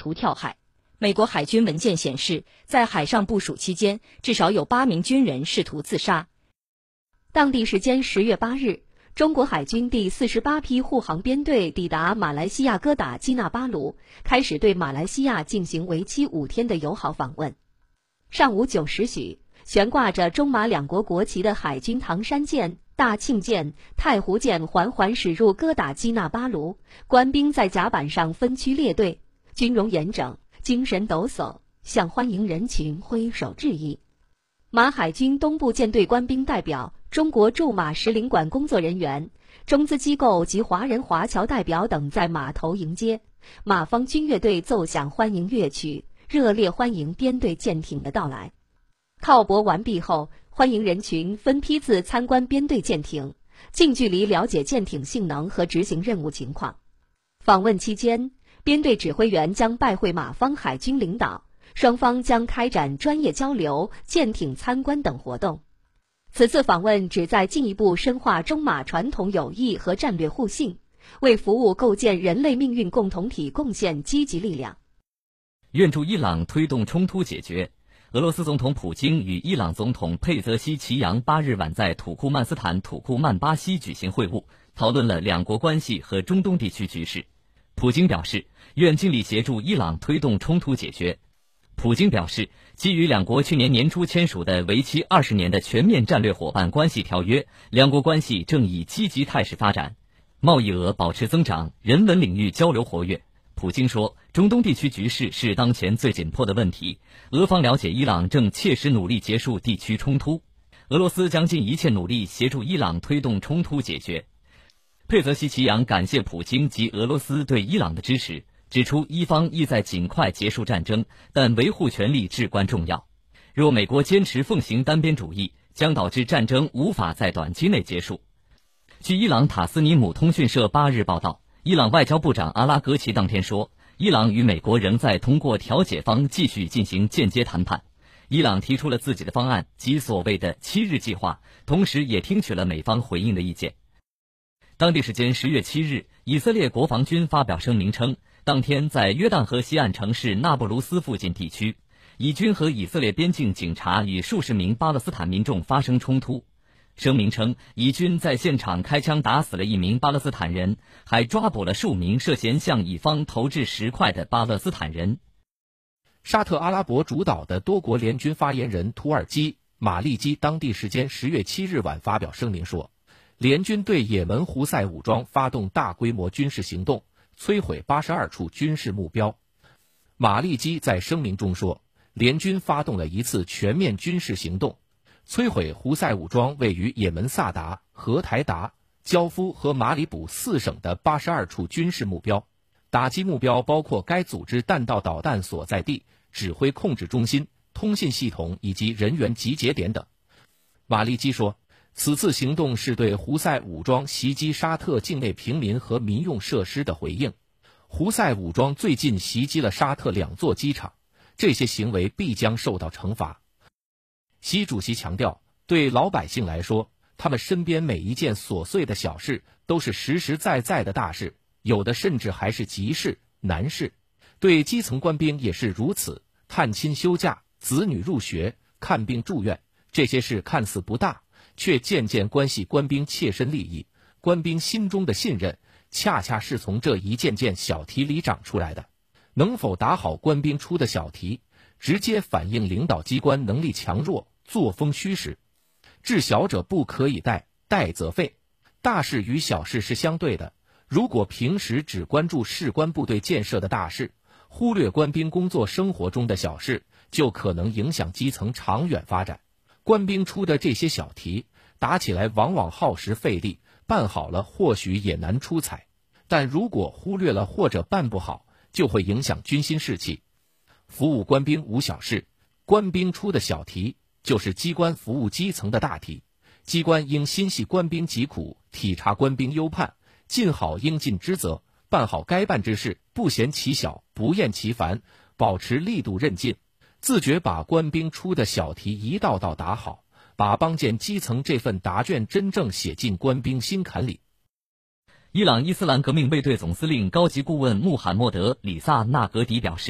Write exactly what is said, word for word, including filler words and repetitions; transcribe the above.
图跳海。美国海军文件显示，在海上部署期间，至少有八名军人试图自杀。当地时间十月八日，中国海军第四十八批护航编队抵达马来西亚哥打基纳巴卢，开始对马来西亚进行为期五天的友好访问。上午九时许，悬挂着中马两国国旗的海军唐山舰、大庆舰、太湖舰缓缓驶入哥打基纳巴卢，官兵在甲板上分区列队，军容严整，精神抖擞，向欢迎人群挥手致意。马海军东部舰队官兵代表、中国驻马使领馆工作人员、中资机构及华人华侨代表等在码头迎接，马方军乐队奏响欢迎乐曲，热烈欢迎编队舰艇的到来。靠泊完毕后，欢迎人群分批次参观编队舰艇，近距离了解舰艇性能和执行任务情况。访问期间，编队指挥员将拜会马方海军领导，双方将开展专业交流、舰艇参观等活动。此次访问旨在进一步深化中马传统友谊和战略互信，为服务构建人类命运共同体贡献积极力量。 愿助伊朗推动冲突解决。俄罗斯总统普京与伊朗总统佩泽西奇扬八日晚在土库曼斯坦土库曼巴西举行会晤，讨论了两国关系和中东地区局势。普京表示，愿尽力协助伊朗推动冲突解决。普京表示，基于两国去年年初签署的为期二十年的全面战略伙伴关系条约，两国关系正以积极态势发展，贸易额保持增长，人文领域交流活跃。普京说，中东地区局势是当前最紧迫的问题，俄方了解伊朗正切实努力结束地区冲突，俄罗斯将尽一切努力协助伊朗推动冲突解决。佩泽西奇扬感谢普京及俄罗斯对伊朗的支持，指出伊方意在尽快结束战争，但维护权利至关重要。若美国坚持奉行单边主义，将导致战争无法在短期内结束。据伊朗塔斯尼姆通讯社八日报道，伊朗外交部长阿拉格齐当天说，伊朗与美国仍在通过调解方继续进行间接谈判。伊朗提出了自己的方案及所谓的七日计划，同时也听取了美方回应的意见。当地时间十月七日，以色列国防军发表声明称，当天在约旦河西岸城市纳布卢斯附近地区，以军和以色列边境警察与数十名巴勒斯坦民众发生冲突。声明称，以军在现场开枪打死了一名巴勒斯坦人，还抓捕了数名涉嫌向以方投掷石块的巴勒斯坦人。 沙特阿拉伯主导的多国联军发言人土耳其马利基当地时间十月七日晚发表声明说，联军对也门胡塞武装发动大规模军事行动，摧毁八十二处军事目标。马利基在声明中说，联军发动了一次全面军事行动，摧毁胡塞武装位于也门萨达、荷台达、焦夫和马里卜四省的八十二处军事目标，打击目标包括该组织弹道导弹所在地、指挥控制中心、通信系统以及人员集结点等。马利基说，此次行动是对胡塞武装袭击沙特境内平民和民用设施的回应。胡塞武装最近袭击了沙特两座机场，这些行为必将受到惩罚。习主席强调，对老百姓来说，他们身边每一件琐碎的小事都是实实在在的大事，有的甚至还是急事、难事。对基层官兵也是如此，探亲休假、子女入学、看病住院，这些事看似不大，却渐渐关系官兵切身利益。官兵心中的信任，恰恰是从这一件件小题里长出来的。能否打好官兵出的小题，直接反映领导机关能力强弱、作风虚实。治小者不可以怠，怠则废。大事与小事是相对的，如果平时只关注士官部队建设的大事，忽略官兵工作生活中的小事，就可能影响基层长远发展。官兵出的这些小题，打起来往往耗时费力，办好了或许也难出彩，但如果忽略了或者办不好，就会影响军心士气。服务官兵无小事，官兵出的小题就是机关服务基层的大题。机关应心系官兵疾苦，体察官兵忧盼，尽好应尽之责，办好该办之事，不嫌其小，不厌其烦，保持力度韧劲，自觉把官兵出的小题一道道打好，把帮建基层这份答卷真正写进官兵心坎里。 伊朗伊斯兰革命卫队总司令高级顾问穆罕默德·里萨纳格迪表示，